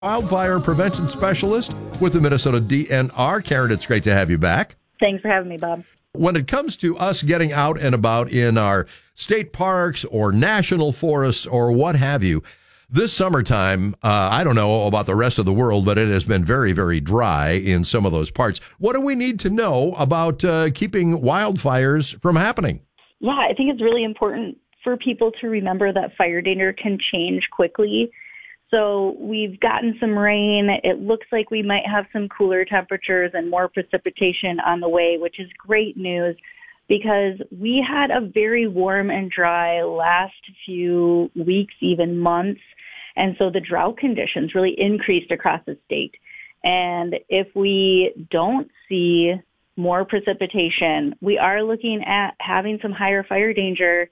Wildfire prevention specialist with the Minnesota DNR. Karen, it's great to have you back. Thanks for having me, Bob. When it comes to us getting out and about in our state parks or national forests or what have you, this summertime, I don't know about the rest of the world, but it has been very, very dry in some of those parts. What do we need to know about keeping wildfires from happening? Yeah, I think it's really important for people to remember that fire danger can change quickly. So we've gotten some rain. It looks like we might have some cooler temperatures and more precipitation on the way, which is great news because we had a very warm and dry last few weeks, even months. And so the drought conditions really increased across the state. And if we don't see more precipitation, we are looking at having some higher fire danger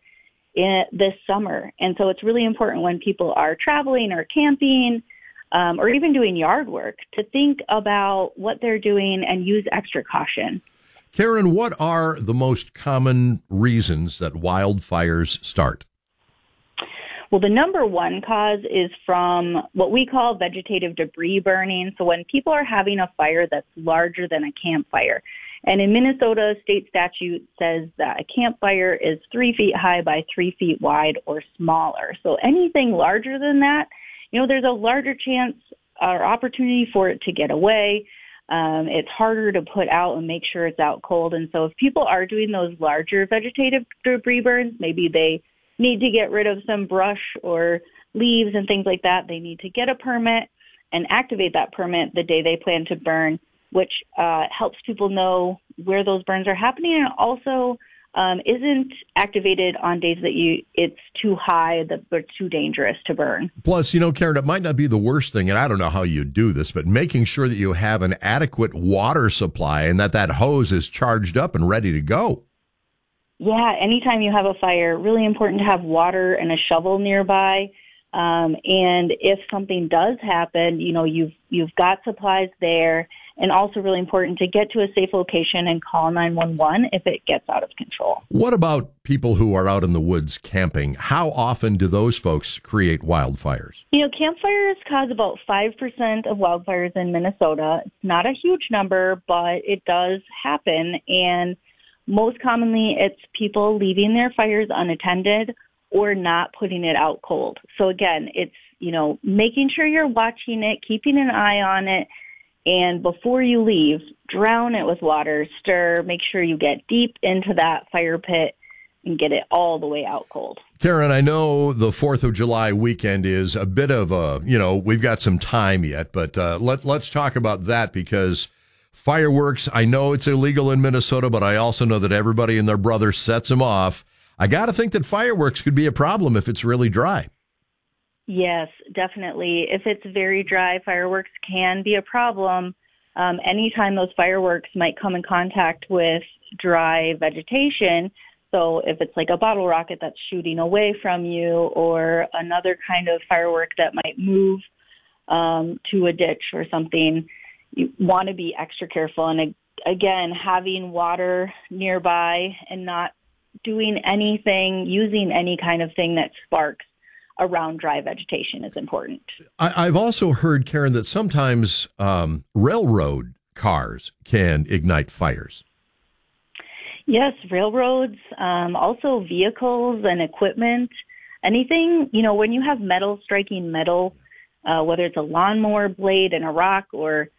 this summer. And so it's really important when people are traveling or camping or even doing yard work to think about what they're doing and use extra caution. Karen, what are the most common reasons that wildfires start? Well, the number one cause is from what we call vegetative debris burning. So when people are having a fire that's larger than a campfire. And in Minnesota, state statute says that a campfire is 3 feet high by 3 feet wide or smaller. So anything larger than that, there's a larger chance or opportunity for it to get away. It's harder to put out and make sure it's out cold. And so if people are doing those larger vegetative debris burns, maybe they need to get rid of some brush or leaves and things like that. They need to get a permit and activate that permit the day they plan to burn, which helps people know where those burns are happening and also isn't activated on days that it's too high, but too dangerous to burn. Plus, Karen, it might not be the worst thing, and I don't know how you do this, but making sure that you have an adequate water supply and that hose is charged up and ready to go. Yeah, anytime you have a fire, really important to have water and a shovel nearby. And if something does happen, you've got supplies there, and also really important to get to a safe location and call 911 if it gets out of control. What about people who are out in the woods camping? How often do those folks create wildfires? Campfires cause about 5% of wildfires in Minnesota. It's not a huge number, but it does happen. And most commonly, it's people leaving their fires unattended or not putting it out cold. So again, it's, making sure you're watching it, keeping an eye on it, and before you leave, drown it with water, stir, make sure you get deep into that fire pit and get it all the way out cold. Karen, I know the 4th of July weekend is a bit of we've got some time yet, but let's talk about that because fireworks, I know it's illegal in Minnesota, but I also know that everybody and their brother sets them off. I got to think that fireworks could be a problem if it's really dry. Yes, definitely. If it's very dry, fireworks can be a problem. Anytime those fireworks might come in contact with dry vegetation, so if it's like a bottle rocket that's shooting away from you or another kind of firework that might move to a ditch or something, you want to be extra careful. And again, having water nearby and not doing anything, using any kind of thing that sparks around dry vegetation is important. I've also heard, Karen, that sometimes railroad cars can ignite fires. Yes, railroads, also vehicles and equipment, anything, when you have metal striking metal, whether it's a lawnmower blade and a rock or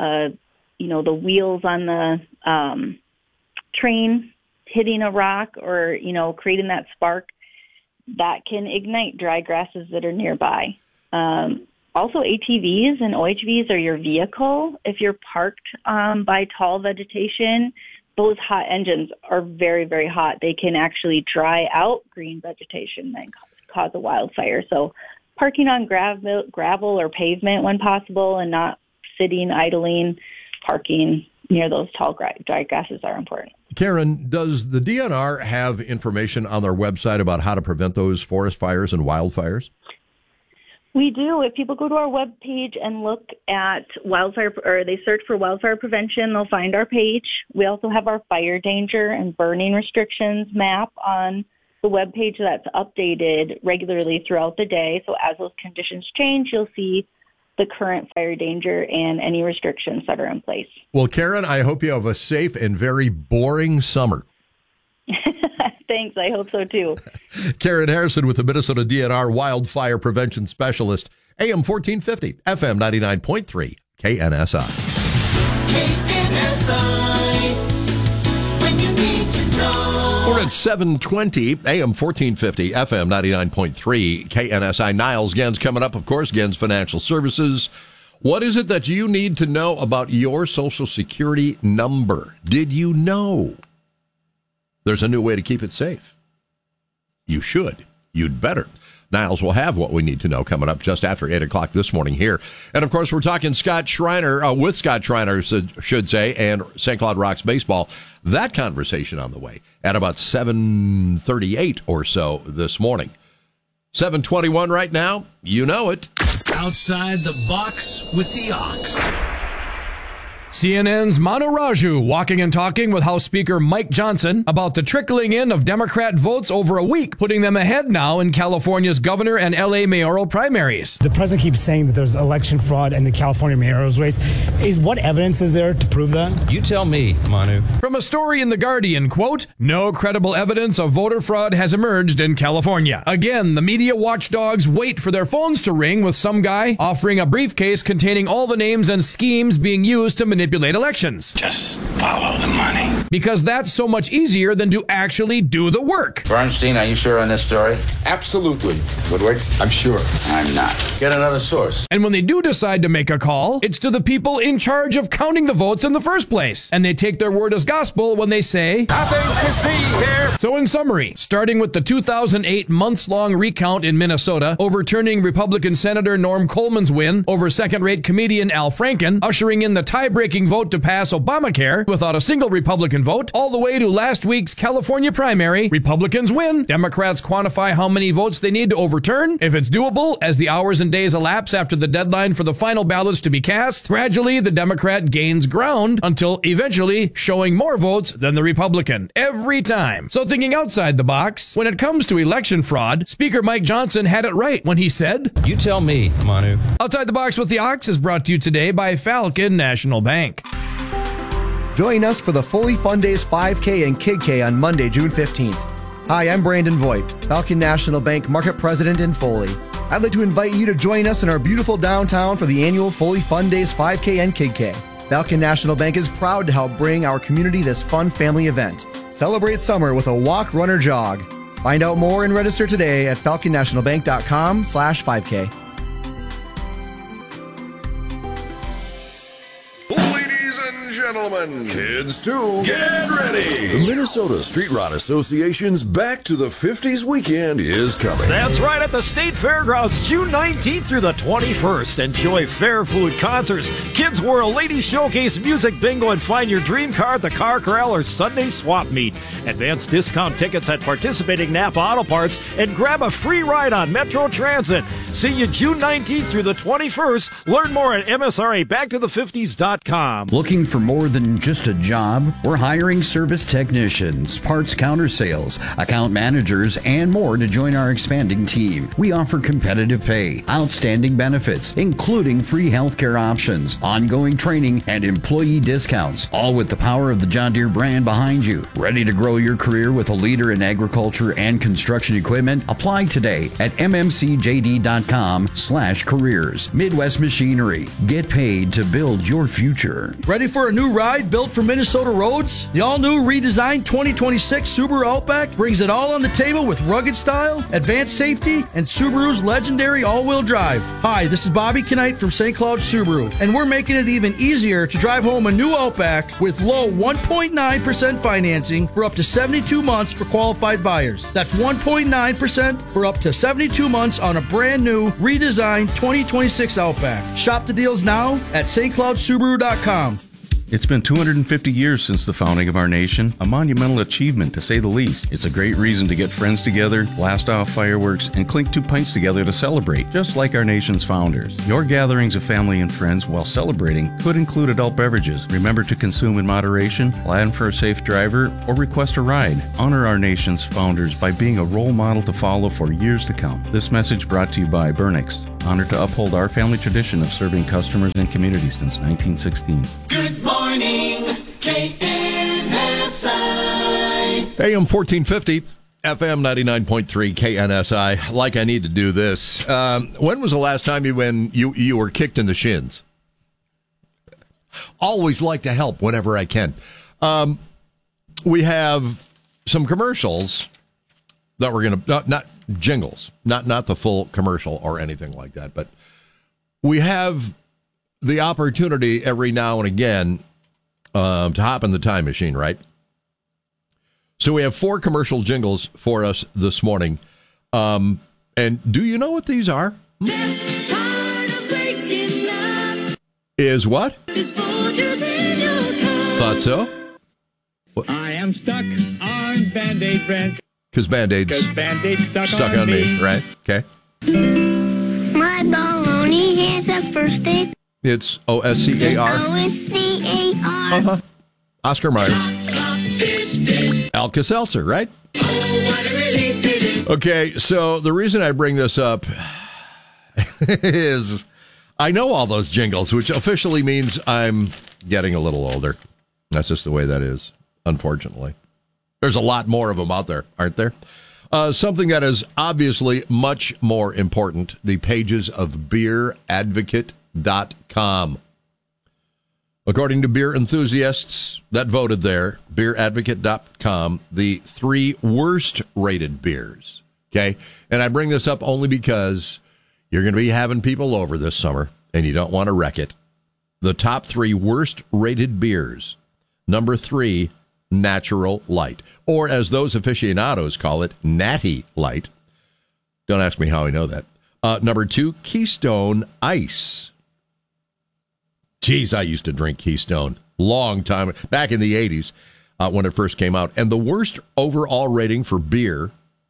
the wheels on the train hitting a rock or, creating that spark, that can ignite dry grasses that are nearby. Also, ATVs and OHVs are your vehicle. If you're parked by tall vegetation, those hot engines are very, very hot. They can actually dry out green vegetation and cause a wildfire. So parking on gravel or pavement when possible and not sitting, idling, parking near those tall dry grasses are important. Karen, does the DNR have information on their website about how to prevent those forest fires and wildfires? We do. If people go to our webpage and look at wildfire, or they search for wildfire prevention, they'll find our page. We also have our fire danger and burning restrictions map on the webpage that's updated regularly throughout the day. So as those conditions change, you'll see the current fire danger and any restrictions that are in place. Well, Karen, I hope you have a safe and very boring summer. Thanks. I hope so, too. Karen Harrison with the Minnesota DNR Wildfire Prevention Specialist, AM 1450, FM 99.3, KNSI. KNSI, when you need to know. We're at 720, AM 1450, FM 99.3, KNSI. Niles Gens coming up, of course, Gens Financial Services. What is it that you need to know about your Social Security number? Did you know there's a new way to keep it safe? You should. You'd better. Niles will have what we need to know coming up just after 8 o'clock this morning here. And, of course, we're talking Scott Schreiner, with Scott Schreiner, should say, and St. Cloud Rocks baseball. That conversation on the way at about 7:38 or so this morning. 7:21 right now. You know it. Outside the box with the Ox. CNN's Manu Raju walking and talking with House Speaker Mike Johnson about the trickling in of Democrat votes over a week, putting them ahead now in California's governor and LA mayoral primaries. The president keeps saying that there's election fraud in the California mayoral race. What evidence is there to prove that? You tell me, Manu. From a story in The Guardian, quote, no credible evidence of voter fraud has emerged in California. Again, the media watchdogs wait for their phones to ring with some guy offering a briefcase containing all the names and schemes being used to manipulate elections. Just follow the money. Because that's so much easier than to actually do the work. Bernstein, are you sure on this story? Absolutely. Woodward? I'm sure. I'm not. Get another source. And when they do decide to make a call, it's to the people in charge of counting the votes in the first place. And they take their word as gospel when they say, Nothing to see here. So in summary, starting with the 2008 months-long recount in Minnesota, overturning Republican Senator Norm Coleman's win over second-rate comedian Al Franken, ushering in the tie-breaking vote to pass Obamacare without a single Republican vote, all the way to last week's California primary, Republicans win. Democrats quantify how many votes they need to overturn. If it's doable, as the hours and days elapse after the deadline for the final ballots to be cast, gradually the Democrat gains ground until eventually showing more votes than the Republican. Every time. So thinking outside the box, when it comes to election fraud, Speaker Mike Johnson had it right when he said, You tell me, Manu. Outside the Box with the Ox is brought to you today by Falcon National Bank. Join us for the Fully Fun Days 5K and Kid K on Monday, June 15th. Hi, I'm Brandon Voigt, Falcon National Bank Market President in Foley. I'd like to invite you to join us in our beautiful downtown for the annual Fully Fun Days 5K and Kid K. Falcon National Bank is proud to help bring our community this fun family event. Celebrate summer with a walk, run, or jog. Find out more and register today at falconnationalbank.com/5K. Gentlemen, kids too, get ready! The Minnesota Street Rod Association's Back to the 50s weekend is coming. That's right, at the State Fairgrounds, June 19th through the 21st. Enjoy fair food, concerts, Kids World, Ladies Showcase, music bingo, and find your dream car at the Car Corral or Sunday Swap Meet. Advance discount tickets at participating Napa Auto Parts and grab a free ride on Metro Transit. See you June 19th through the 21st. Learn more at MSRABackToThe50s.com. Looking for more than just a job? We're hiring service technicians, parts counter sales, account managers, and more to join our expanding team. We offer competitive pay, outstanding benefits, including free healthcare options, ongoing training, and employee discounts, all with the power of the John Deere brand behind you. Ready to grow your career with a leader in agriculture and construction equipment? Apply today at mmcjd.com/careers. Midwest Machinery. Get paid to build your future. Ready for a new ride built for Minnesota roads? The all-new redesigned 2026 Subaru Outback brings it all on the table with rugged style, advanced safety, and Subaru's legendary all-wheel drive. Hi, this is Bobby Knight from St. Cloud Subaru, and we're making it even easier to drive home a new Outback with low 1.9% financing for up to 72 months for qualified buyers. That's 1.9% for up to 72 months on a brand new, redesigned 2026 Outback. Shop the deals now at stcloudsubaru.com. It's been 250 years since the founding of our nation, a monumental achievement to say the least. It's a great reason to get friends together, blast off fireworks, and clink 2 pints together to celebrate, just like our nation's founders. Your gatherings of family and friends while celebrating could include adult beverages. Remember to consume in moderation, plan for a safe driver, or request a ride. Honor our nation's founders by being a role model to follow for years to come. This message brought to you by Bernix. honored to uphold our family tradition of serving customers and communities since 1916. Good morning, KNSI. AM 1450, FM 99.3, KNSI. Like I need to do this. When was the last time you were kicked in the shins? Always like to help whenever I can. We have some commercials that we're going to, not jingles, not the full commercial or anything like that, but we have the opportunity every now and again to hop in the time machine, right? So we have 4 commercial jingles for us this morning. And do you know what these are? Is what? Thought so? What? I am stuck on Band-Aid brand. Because Band-Aid's stuck on me, right? Okay. My baloney has a first name. It's OSCAR. OSCAR. Uh-huh. Oscar Mayer. Alka-Seltzer, right? Okay, so the reason I bring this up is I know all those jingles, which officially means I'm getting a little older. That's just the way that is, unfortunately. There's a lot more of them out there, aren't there? Something that is obviously much more important, the pages of beeradvocate.com. According to beer enthusiasts that voted there, beeradvocate.com, the 3 worst rated beers. Okay. And I bring this up only because you're going to be having people over this summer and you don't want to wreck it. The top 3 worst rated beers. Number 3, Natural Light, or as those aficionados call it, Natty Light. Don't ask me how I know that. Number 2, Keystone Ice. Geez, I used to drink Keystone long time back in the 80s when it first came out. And the worst overall rating for beer,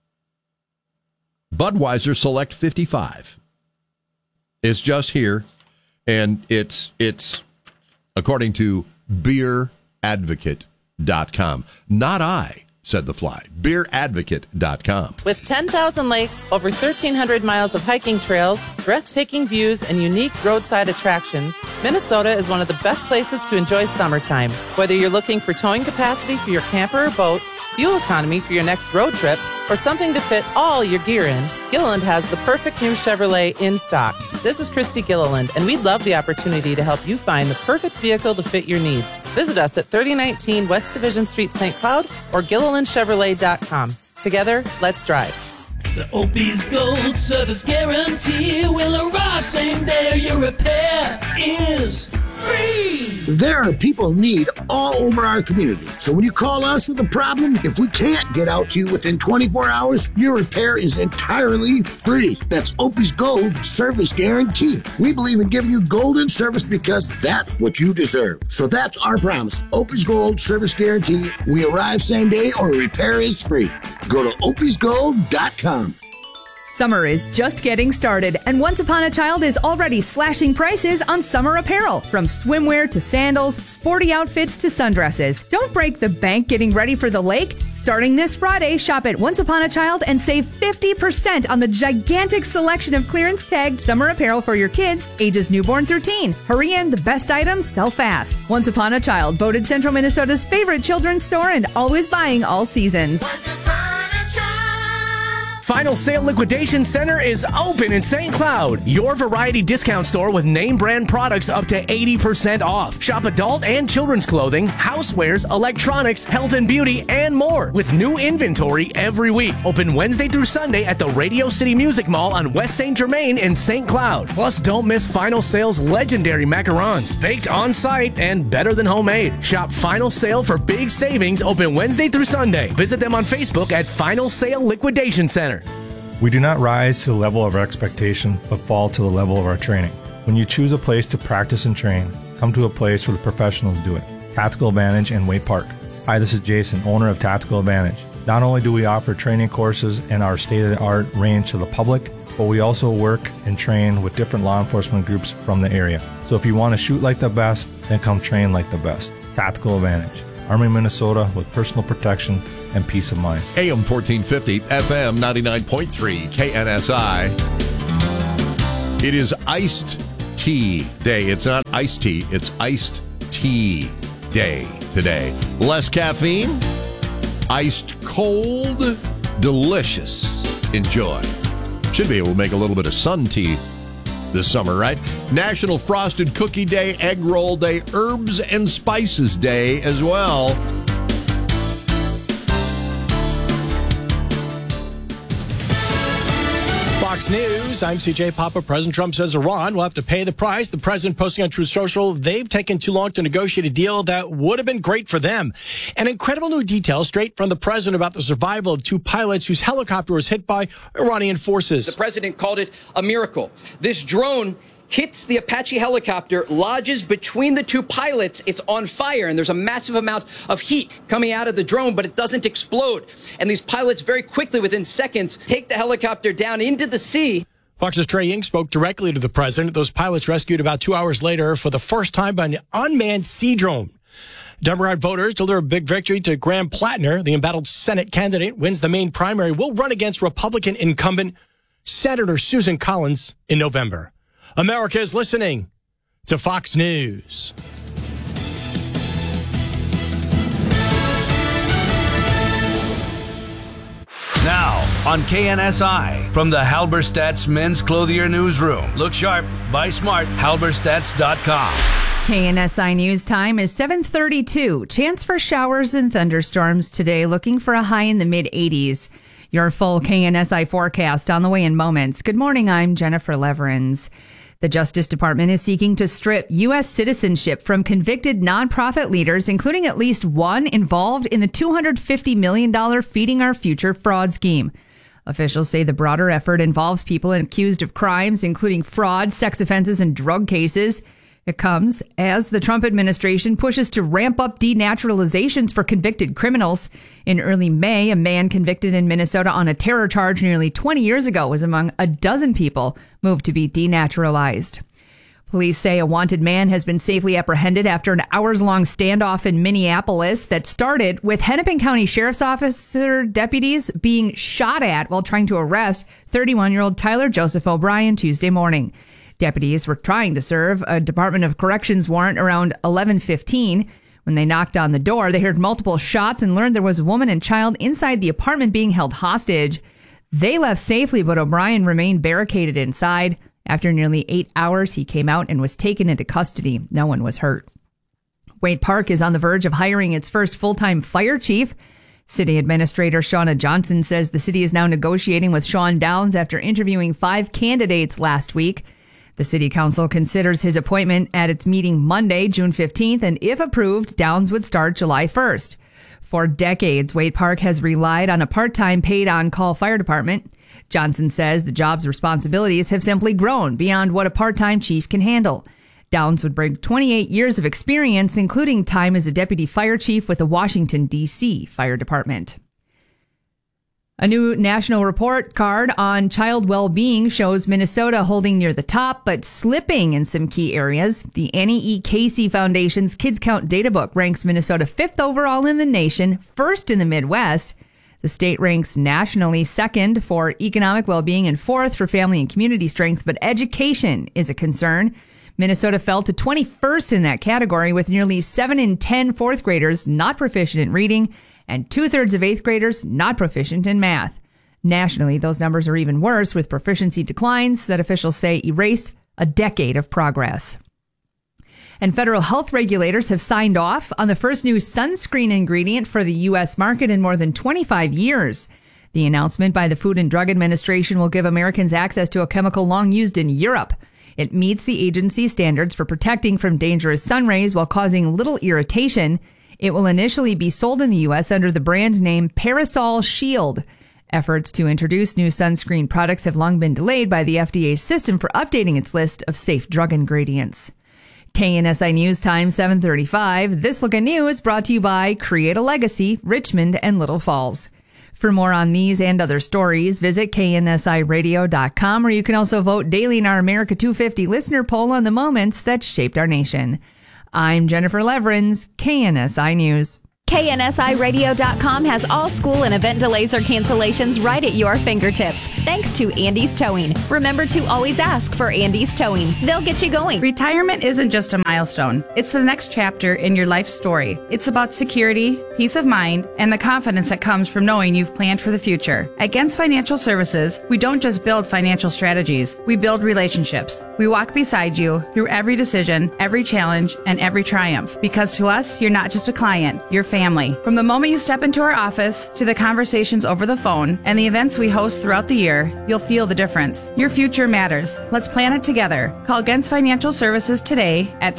Budweiser Select 55. It's just here, and it's according to beeradvocate.com. Not I, said the fly. Beeradvocate.com. With 10,000 lakes, over 1,300 miles of hiking trails, breathtaking views, and unique roadside attractions, Minnesota is one of the best places to enjoy summertime. Whether you're looking for towing capacity for your camper or boat, fuel economy for your next road trip, or something to fit all your gear in, Gilliland has the perfect new Chevrolet in stock. This is Christy Gilliland, and we'd love the opportunity to help you find the perfect vehicle to fit your needs. Visit us at 3019 West Division Street, St. Cloud, or GillilandChevrolet.com. Together, let's drive. The Opie's Gold Service Guarantee will arrive same day or your repair is free. There are people in need all over our community. So when you call us with a problem, if we can't get out to you within 24 hours, your repair is entirely free. That's Opie's Gold Service Guarantee. We believe in giving you golden service because that's what you deserve. So that's our promise. Opie's Gold Service Guarantee. We arrive same day or repair is free. Go to opiesgold.com. Summer is just getting started, and Once Upon a Child is already slashing prices on summer apparel. From swimwear to sandals, sporty outfits to sundresses. Don't break the bank getting ready for the lake. Starting this Friday, shop at Once Upon a Child and save 50% on the gigantic selection of clearance tagged summer apparel for your kids, ages newborn through teen. Hurry in, the best items sell fast. Once Upon a Child, voted Central Minnesota's favorite children's store and always buying all seasons. Final Sale Liquidation Center is open in St. Cloud. Your variety discount store with name brand products up to 80% off. Shop adult and children's clothing, housewares, electronics, health and beauty, and more. With new inventory every week. Open Wednesday through Sunday at the Radio City Music Mall on West St. Germain in St. Cloud. Plus, don't miss Final Sale's legendary macarons. Baked on site and better than homemade. Shop Final Sale for big savings open Wednesday through Sunday. Visit them on Facebook at Final Sale Liquidation Center. We do not rise to the level of our expectation, but fall to the level of our training. When you choose a place to practice and train, come to a place where the professionals do it. Tactical Advantage in Waite Park. Hi, this is Jason, owner of Tactical Advantage. Not only do we offer training courses and our state-of-the-art range to the public, but we also work and train with different law enforcement groups from the area. So if you want to shoot like the best, then come train like the best. Tactical Advantage. Army, Minnesota, with personal protection and peace of mind. AM 1450, FM 99.3, KNSI. It is iced tea day. It's not iced tea, it's iced tea day today. Less caffeine, iced cold, delicious. Enjoy. Should be able to make a little bit of sun tea this summer, right? National Frosted Cookie Day, Egg Roll Day, Herbs and Spices Day as well. Fox News, I'm CJ Papa. President Trump says Iran will have to pay the price. The president posting on Truth Social, they've taken too long to negotiate a deal that would have been great for them. An incredible new detail straight from the president about the survival of two pilots whose helicopter was hit by Iranian forces. The president called it a miracle. This drone hits the Apache helicopter, lodges between the two pilots. It's on fire, and there's a massive amount of heat coming out of the drone, but it doesn't explode. And these pilots very quickly, within seconds, take the helicopter down into the sea. Fox's Trey Ying spoke directly to the president. Those pilots rescued about 2 hours later for the first time by an unmanned sea drone. Democrat voters deliver a big victory to Graham Plattner. The embattled Senate candidate wins the main primary, will run against Republican incumbent Senator Susan Collins in November. America is listening to Fox News. Now, on KNSI, from the Halberstadt's Men's Clothier Newsroom. Look sharp, buy smart, halberstadts.com. KNSI News Time is 7:32. Chance for showers and thunderstorms today, looking for a high in the mid-80s. Your full KNSI forecast on the way in moments. Good morning, I'm Jennifer Leverins. The Justice Department is seeking to strip U.S. citizenship from convicted nonprofit leaders, including at least one involved in the $250 million Feeding Our Future fraud scheme. Officials say the broader effort involves people accused of crimes, including fraud, sex offenses, and drug cases. It comes as the Trump administration pushes to ramp up denaturalizations for convicted criminals. In early May, a man convicted in Minnesota on a terror charge nearly 20 years ago was among a dozen people moved to be denaturalized. Police say a wanted man has been safely apprehended after an hours-long standoff in Minneapolis that started with Hennepin County Sheriff's Officer deputies being shot at while trying to arrest 31-year-old Tyler Joseph O'Brien Tuesday morning. Deputies were trying to serve a Department of Corrections warrant around 11:15. When they knocked on the door, they heard multiple shots and learned there was a woman and child inside the apartment being held hostage. They left safely, but O'Brien remained barricaded inside. After nearly 8 hours, he came out and was taken into custody. No one was hurt. Wade Park is on the verge of hiring its first full-time fire chief. City Administrator Shauna Johnson says the city is now negotiating with Sean Downs after interviewing 5 candidates last week. The City Council considers his appointment at its meeting Monday, June 15th, and if approved, Downs would start July 1st. For decades, Wade Park has relied on a part-time paid on-call fire department. Johnson says the job's responsibilities have simply grown beyond what a part-time chief can handle. Downs would bring 28 years of experience, including time as a deputy fire chief with the Washington, D.C. Fire Department. A new national report card on child well-being shows Minnesota holding near the top, but slipping in some key areas. The Annie E. Casey Foundation's Kids Count Data Book ranks Minnesota 5th overall in the nation, 1st in the Midwest. The state ranks nationally 2nd for economic well-being and 4th for family and community strength, but education is a concern. Minnesota fell to 21st in that category, with nearly 7 in 10 4th graders not proficient in reading and 2/3 of 8th graders not proficient in math. Nationally, those numbers are even worse, with proficiency declines that officials say erased a decade of progress. And federal health regulators have signed off on the first new sunscreen ingredient for the U.S. market in more than 25 years. The announcement by the Food and Drug Administration will give Americans access to a chemical long used in Europe. It meets the agency's standards for protecting from dangerous sun rays while causing little irritation. It will initially be sold in the U.S. under the brand name Parasol Shield. Efforts to introduce new sunscreen products have long been delayed by the FDA's system for updating its list of safe drug ingredients. KNSI News Time 7:35. This Look at News brought to you by Create a Legacy, Richmond and Little Falls. For more on these and other stories, visit KNSIRadio.com, where you can also vote daily in our America 250 listener poll on the moments that shaped our nation. I'm Jennifer Leverins, KNSI News. KNSIRadio.com has all school and event delays or cancellations right at your fingertips. Thanks to Andy's Towing. Remember to always ask for Andy's Towing. They'll get you going. Retirement isn't just a milestone. It's the next chapter in your life story. It's about security, peace of mind, and the confidence that comes from knowing you've planned for the future. At Gens Financial Services, we don't just build financial strategies. We build relationships. We walk beside you through every decision, every challenge, and every triumph. Because to us, you're not just a client, you're family. From the moment you step into our office to the conversations over the phone and the events we host throughout the year, you'll feel the difference. Your future matters. Let's plan it together. Call Gens Financial Services today at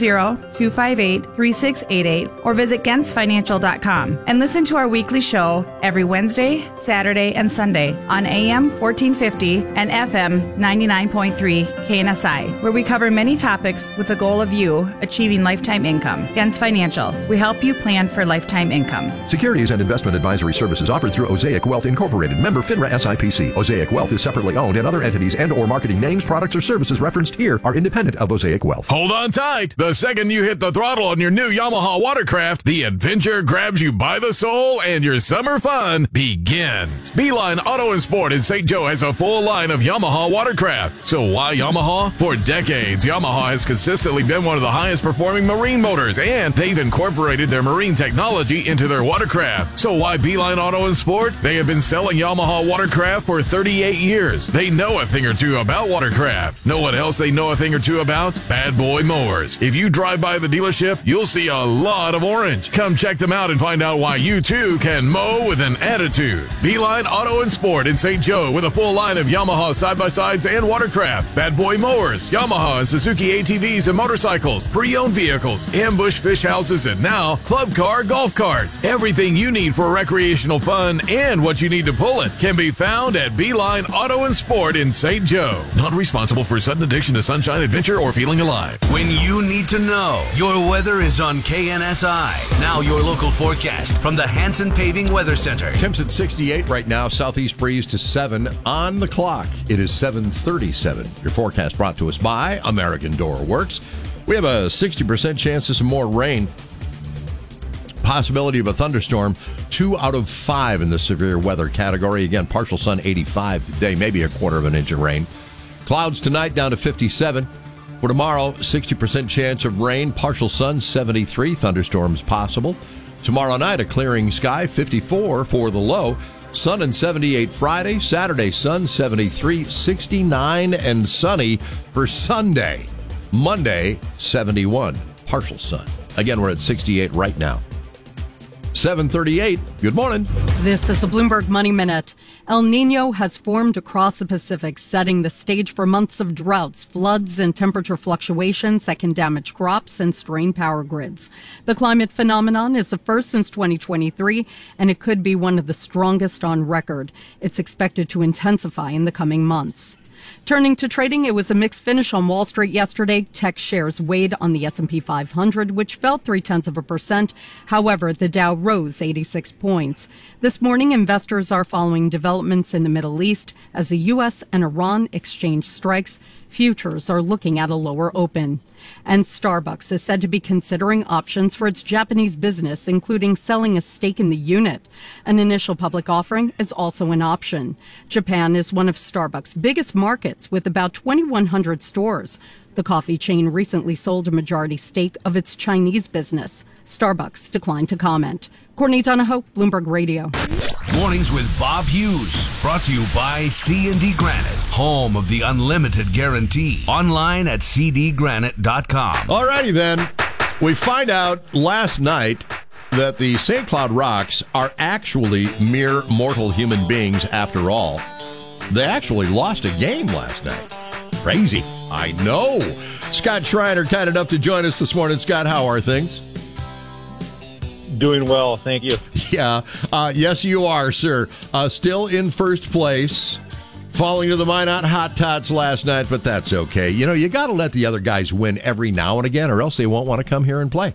320-258-3688 or visit GensFinancial.com and listen to our weekly show every Wednesday, Saturday, and Sunday on AM 1450 and FM 99.3 KNSI, where we cover many topics with the goal of you achieving lifetime income. Gens Financial. We help you plan for lifetime income. Securities and investment advisory services offered through Osaic Wealth Incorporated. Member FINRA SIPC. Osaic Wealth is separately owned, and other entities and or marketing names, products, or services referenced here are independent of Osaic Wealth. Hold on tight. The second you hit the throttle on your new Yamaha watercraft, the adventure grabs you by the soul and your summer fun begins. Beeline Auto and Sport in St. Joe has a full line of Yamaha watercraft. So why Yamaha? For decades, Yamaha has consistently been one of the highest performing marine motors, and they've incorporated their marine technology into their watercraft. So why Beeline Auto and Sport? They have been selling Yamaha watercraft for 38 years. They know a thing or two about watercraft. Know what else they know a thing or two about? Bad boy mowers. If you drive by the dealership, you'll see a lot of orange. Come check them out and find out why you too can mow with an attitude. Beeline Auto and Sport in St. Joe with a full line of Yamaha side-by-sides and watercraft, bad boy mowers, Yamaha and Suzuki ATVs and motorcycles, pre-owned vehicles, ambush fish houses, and now club car golf carts. Everything you need for recreational fun and what you need to pull it can be found at Beeline Auto and Sport in St. Joe. Not responsible for sudden addiction to sunshine, adventure, or feeling alive. When you need to know, your weather is on KNSI. Now your local forecast from the Hanson Paving Weather Center. Temps at 68 right now, southeast breeze to 7 on the clock. It is 7:37. Your forecast brought to us by American Door Works. We have a 60% chance of some more rain. Possibility of a thunderstorm, 2 out of 5 in the severe weather category. Again, partial sun, 85 today, maybe a quarter of an inch of rain. Clouds tonight down to 57. For tomorrow, 60% chance of rain, partial sun, 73. Thunderstorms possible. Tomorrow night, a clearing sky, 54 for the low. Sun and 78 Friday. Saturday, sun, 73, 69, and sunny for Sunday. Monday, 71, partial sun. Again, we're at 68 right now. 7:38. Good morning. This is a Bloomberg Money Minute. El Nino has formed across the Pacific, setting the stage for months of droughts, floods, and temperature fluctuations that can damage crops and strain power grids. The climate phenomenon is the first since 2023, and it could be one of the strongest on record. It's expected to intensify in the coming months. Turning to trading, it was a mixed finish on Wall Street yesterday. Tech shares weighed on the S&P 500, which fell 0.3%. However, the Dow rose 86 points. This morning, investors are following developments in the Middle East as the U.S. and Iran exchange strikes. Futures are looking at a lower open. And Starbucks is said to be considering options for its Japanese business, including selling a stake in the unit. An initial public offering is also an option. Japan is one of Starbucks' biggest markets with about 2,100 stores. The coffee chain recently sold a majority stake of its Chinese business. Starbucks declined to comment. Courtney Donahoe, Bloomberg Radio. Mornings with Bob Hughes. Brought to you by C&D Granite, home of the unlimited guarantee. Online at cdgranite.com. All righty then. We find out last night that the St. Cloud Rocks are actually mere mortal human beings after all. They actually lost a game last night. Crazy. I know. Scott Schreiner, kind enough to join us this morning. Scott, how are things? Doing well, thank you. Yeah, yes, you are, sir. Still in first place, falling to the Minot Hot Tots last night, but that's okay. You know, you got to let the other guys win every now and again, or else they won't want to come here and play.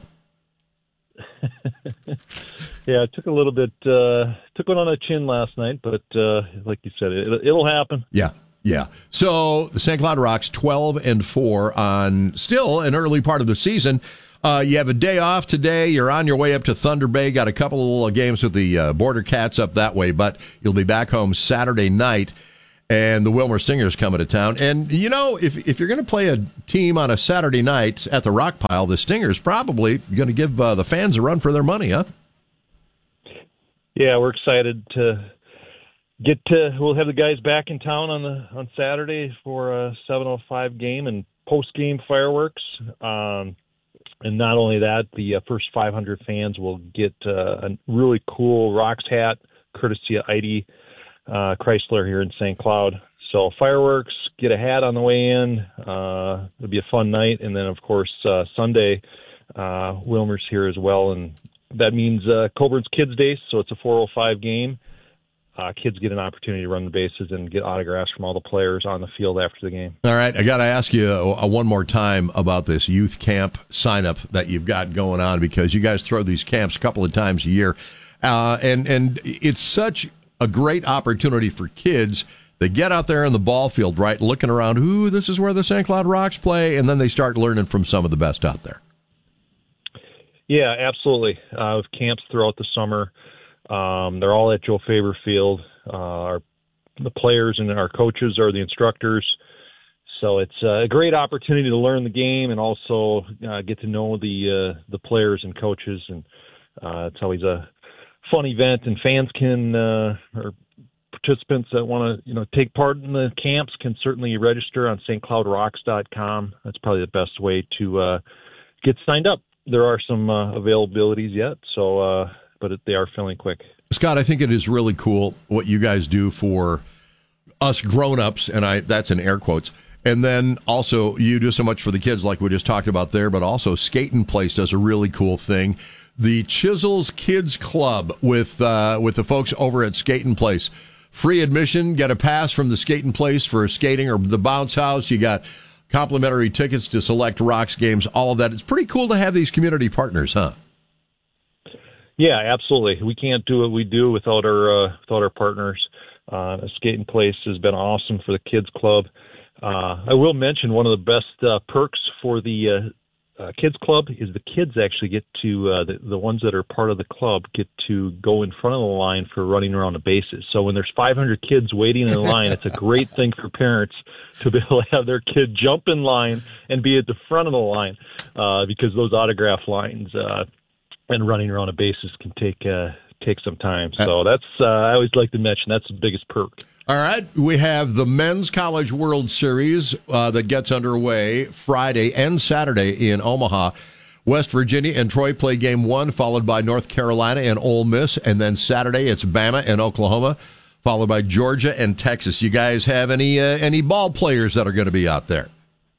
Yeah, it took a little bit, took one on the chin last night, but like you said, it'll happen. Yeah. Yeah. So the St. Cloud Rocks 12-4 on still an early part of the season. You have a day off today. You're on your way up to Thunder Bay. Got a couple of games with the Border Cats up that way, but you'll be back home Saturday night, and the Wilmer Stingers coming to town. And, you know, if you're going to play a team on a Saturday night at the Rock Pile, the Stingers probably going to give the fans a run for their money, huh? Yeah, we're excited to we'll have the guys back in town on Saturday for a 7:05 game and post-game fireworks. And not only that, the first 500 fans will get a really cool Rocks hat, courtesy of Heidi Chrysler here in St. Cloud. So fireworks, get a hat on the way in. It'll be a fun night. And then, of course, Sunday, Wilmer's here as well. And that means Coburn's Kids Day, so it's a 4:05 game. Kids get an opportunity to run the bases and get autographs from all the players on the field after the game. All right, I got to ask you one more time about this youth camp sign-up that you've got going on, because you guys throw these camps a couple of times a year, and it's such a great opportunity for kids. They get out there in the ball field, right, looking around, ooh, this is where the St. Cloud Rocks play, and then they start learning from some of the best out there. Yeah, absolutely. With camps throughout the summer. They're all at Joe Faber Field. The players and our coaches are the instructors. So it's a great opportunity to learn the game and also get to know the players and coaches. And it's always a fun event. And fans can, or participants that want to, take part in the camps can certainly register on stcloudrocks.com. That's probably the best way to get signed up. There are some availabilities yet, so but they are filling quick. Scott, I think it is really cool what you guys do for us grown-ups, and that's in air quotes. And then also you do so much for the kids like we just talked about there, but also Skating Place does a really cool thing. The Chisels Kids Club with the folks over at Skating Place. Free admission, get a pass from the Skating Place for skating or the bounce house. You got complimentary tickets to select Rocks games, all of that. It's pretty cool to have these community partners, huh? Yeah, absolutely. We can't do what we do without our partners. Skating Place has been awesome for the kids club. I will mention one of the best perks for the kids club is the kids actually get to the ones that are part of the club get to go in front of the line for running around the bases. So when there's 500 kids waiting in line, it's a great thing for parents to be able to have their kid jump in line and be at the front of the line because those autograph lines and running around the bases can take some time. So that's I always like to mention that's the biggest perk. All right, we have the Men's College World Series that gets underway Friday and Saturday in Omaha. West Virginia and Troy play game one, followed by North Carolina and Ole Miss. And then Saturday, it's Bama and Oklahoma, followed by Georgia and Texas. You guys have any ball players that are going to be out there?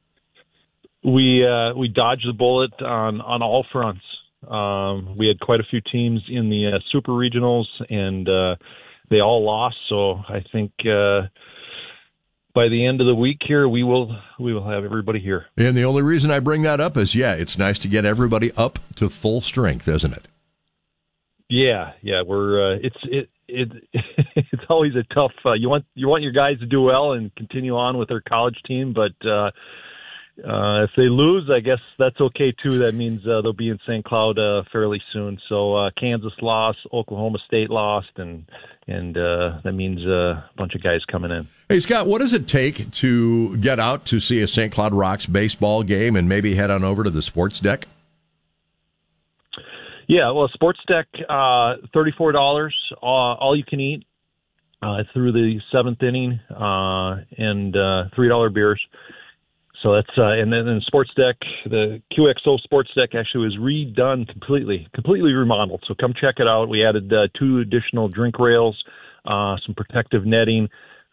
We dodged the bullet on all fronts. We had quite a few teams in the super regionals, and they all lost. So I think by the end of the week here, we will have everybody here. And the only reason I bring that up is, it's nice to get everybody up to full strength, isn't it? Yeah, we're it's always a tough. You want your guys to do well and continue on with their college team, but if they lose, I guess that's okay too. That means they'll be in St. Cloud fairly soon. So Kansas lost, Oklahoma State lost, and that means a bunch of guys coming in. Hey, Scott, what does it take to get out to see a St. Cloud Rocks baseball game and maybe head on over to the sports deck? Yeah, well, sports deck, $34, all you can eat through the seventh inning, and $3 beers. So that's and then the sports deck, the QXO sports deck actually was redone completely remodeled. So come check it out. We added 2 additional drink rails, some protective netting.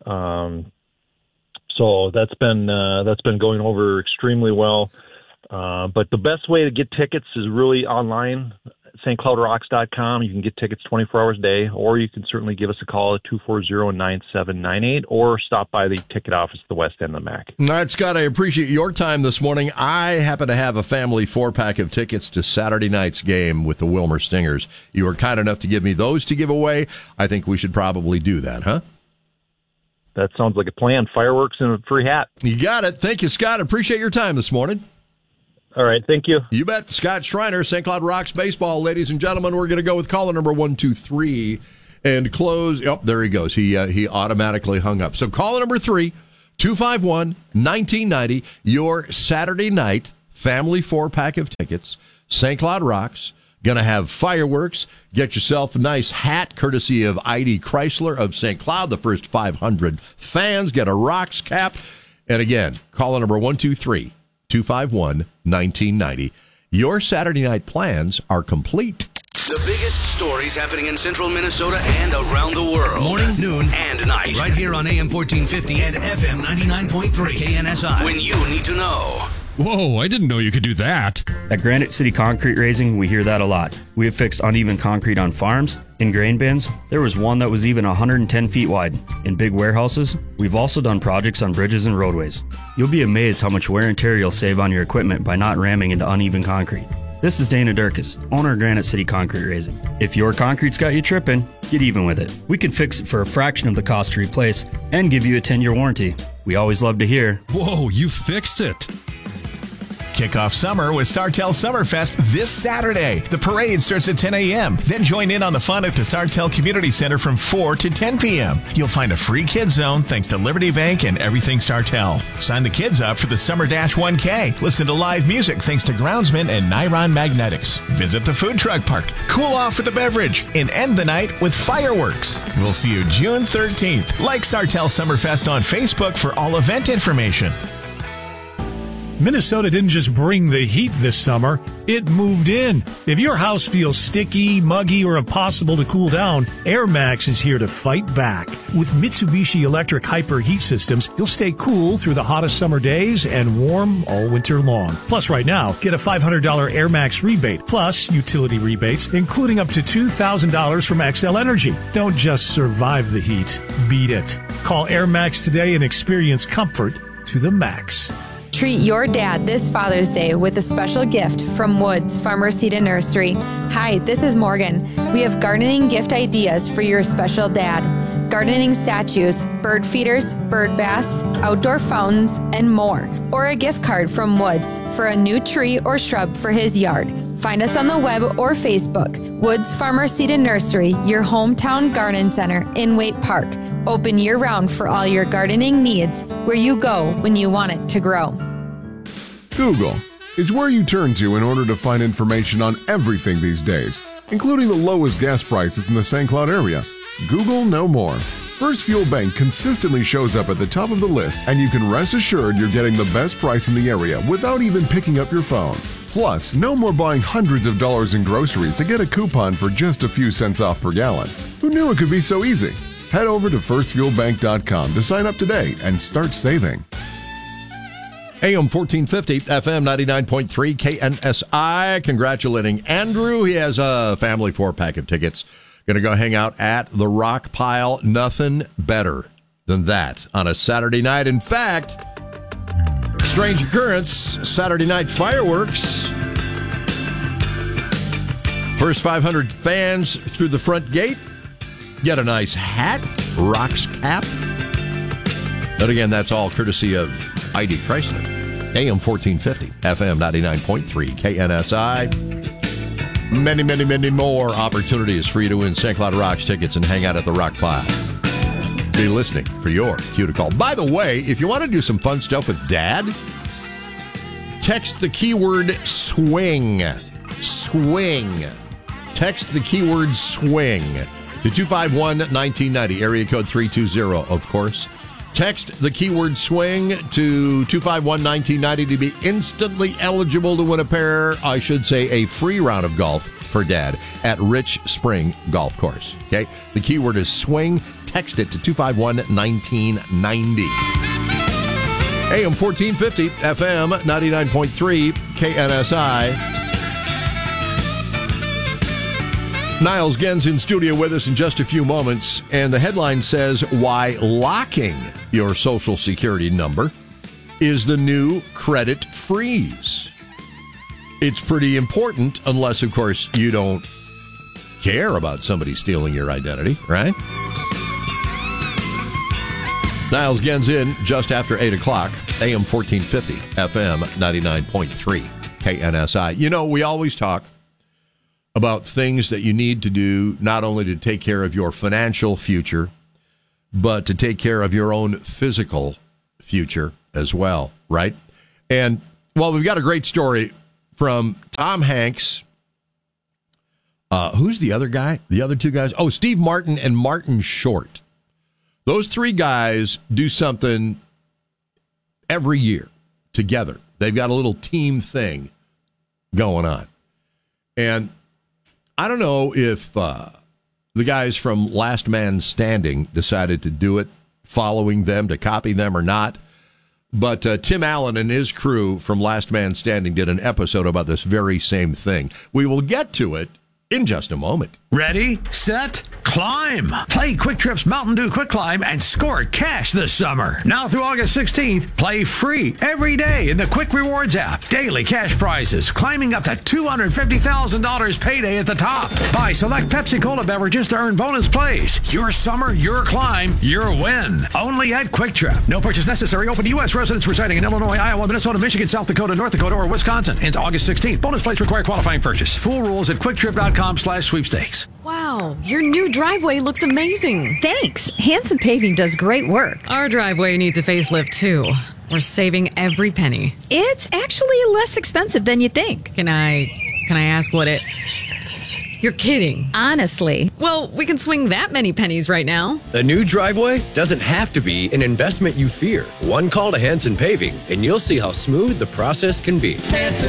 So that's been going over extremely well. But the best way to get tickets is really online, stcloudrocks.com. You can get tickets 24 hours a day, or you can certainly give us a call at 240-9798 or stop by the ticket office at the west end of the MAC. All right, Scott, I appreciate your time this morning. I happen to have a family 4-pack of tickets to Saturday night's game with the Wilmer Stingers. You were kind enough to give me those to give away. I think we should probably do that, huh? That sounds like a plan. Fireworks and a free hat. You got it. Thank you, Scott. Appreciate your time this morning. All right, thank you. You bet. Scott Schreiner, St. Cloud Rocks Baseball. Ladies and gentlemen, we're going to go with caller number 123 and close. Oh, there he goes. He automatically hung up. So caller number 3, 251-1990, your Saturday night family 4-pack of tickets. St. Cloud Rocks. Going to have fireworks. Get yourself a nice hat courtesy of ID Chrysler of St. Cloud. The first 500 fans get a Rocks cap. And again, caller number 123-251-1990. Your Saturday night plans are complete. The biggest stories happening in central Minnesota and around the world. Morning, noon, and night. Right here on AM 1450 and FM 99.3 KNSI. When you need to know. Whoa, I didn't know you could do that. At Granite City Concrete Raising, we hear that a lot. We have fixed uneven concrete on farms, in grain bins. There was one that was even 110 feet wide. In big warehouses, we've also done projects on bridges and roadways. You'll be amazed how much wear and tear you'll save on your equipment by not ramming into uneven concrete. This is Dana Durkis, owner of Granite City Concrete Raising. If your concrete's got you tripping, get even with it. We can fix it for a fraction of the cost to replace and give you a 10-year warranty. We always love to hear. Whoa, you fixed it. Kick off summer with Sartell Summerfest this Saturday. The parade starts at 10 a.m. Then join in on the fun at the Sartell Community Center from 4 to 10 p.m. You'll find a free kids zone thanks to Liberty Bank and Everything Sartell. Sign the kids up for the Summer Dash 1K. Listen to live music thanks to Groundsman and Niron Magnetics. Visit the food truck park. Cool off with a beverage and end the night with fireworks. We'll see you June 13th. Like Sartell Summerfest on Facebook for all event information. Minnesota didn't just bring the heat this summer, it moved in. If your house feels sticky, muggy, or impossible to cool down, Air Max is here to fight back. With Mitsubishi electric Hyper heat systems, you'll stay cool through the hottest summer days and warm all winter long. Plus, right now, get a $500 Air Max rebate, plus utility rebates, including up to $2,000 from XL Energy. Don't just survive the heat, beat it. Call Air Max today and experience comfort to the max. Treat your dad this Father's Day with a special gift from Woods Farmer Seed and Nursery. Hi, this is Morgan. We have gardening gift ideas for your special dad. Gardening statues, bird feeders, bird baths, outdoor fountains, and more. Or a gift card from Woods for a new tree or shrub for his yard. Find us on the web or Facebook. Woods Farmer Seed and Nursery, your hometown garden center in Waite Park. Open year-round for all your gardening needs, where you go when you want it to grow. Google is where you turn to in order to find information on everything these days, including the lowest gas prices in the St. Cloud area. Google no more. First Fuel Bank consistently shows up at the top of the list, and you can rest assured you're getting the best price in the area without even picking up your phone. Plus, no more buying hundreds of dollars in groceries to get a coupon for just a few cents off per gallon. Who knew it could be so easy? Head over to firstfuelbank.com to sign up today and start saving. AM 1450, FM 99.3, KNSI. Congratulating Andrew. He has a family 4-pack of tickets. Going to go hang out at the Rock Pile. Nothing better than that on a Saturday night. In fact, strange occurrence, Saturday night fireworks. First 500 fans through the front gate. Get a nice hat, Rocks cap. But again, that's all courtesy of ID Chrysler. AM 1450, FM 99.3, KNSI. Many, many, many more opportunities for you to win St. Cloud Rocks tickets and hang out at the Rock Pile. Be listening for your cue to call. By the way, if you want to do some fun stuff with Dad, text the keyword swing. Swing. Text the keyword swing to 251-1990, area code 320, of course. Text the keyword swing to 251-1990 to be instantly eligible to win a a free round of golf for Dad at Rich Spring Golf Course. Okay? The keyword is swing. Text it to 251-1990. AM 1450, FM 99.3, KNSI. Niles Gens in studio with us in just a few moments, and the headline says, why locking your Social Security number is the new credit freeze. It's pretty important, unless, of course, you don't care about somebody stealing your identity, right? Niles Gens in just after 8 o'clock, AM 1450, FM 99.3, KNSI. You know, we always talk about things that you need to do not only to take care of your financial future, but to take care of your own physical future as well, right? And, well, we've got a great story from Tom Hanks. Who's the other guy? The other two guys? Oh, Steve Martin and Martin Short. Those three guys do something every year together. They've got a little team thing going on. And I don't know if the guys from Last Man Standing decided to do it, following them, to copy them or not. But Tim Allen and his crew from Last Man Standing did an episode about this very same thing. We will get to it in just a moment. Ready, set, climb. Play Quick Trip's Mountain Dew Quick Climb and score cash this summer. Now through August 16th, play free every day in the Quick Rewards app. Daily cash prizes, climbing up to $250,000 payday at the top. Buy select Pepsi Cola beverages to earn bonus plays. Your summer, your climb, your win. Only at Quick Trip. No purchase necessary. Open to U.S. residents residing in Illinois, Iowa, Minnesota, Michigan, South Dakota, North Dakota, or Wisconsin. Into August 16th. Bonus plays require qualifying purchase. Full rules at quicktrip.com/sweepstakes. Wow, your new driveway looks amazing. Thanks. Hanson Paving does great work. Our driveway needs a facelift, too. We're saving every penny. It's actually less expensive than you think. Can I ask what it... You're kidding. Honestly. Well, we can swing that many pennies right now. A new driveway doesn't have to be an investment you fear. One call to Hanson Paving, and you'll see how smooth the process can be.